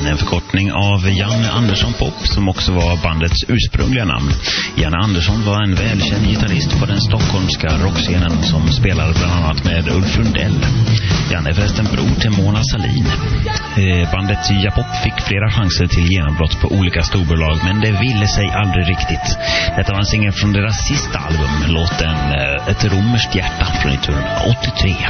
En förkortning av Janne Andersson Pop, som också var bandets ursprungliga namn. Janne Andersson var en välkänd gitarrist på den stockholmska rockscenen som spelade bland annat med Ulf Lundell. Janne är förresten bror till Mona Sahlin. Bandet Japop fick flera chanser till genombrott på olika storbolag, men det ville sig aldrig riktigt. Detta var en singel från deras sista album, låten Ett romerskt hjärta från 1983.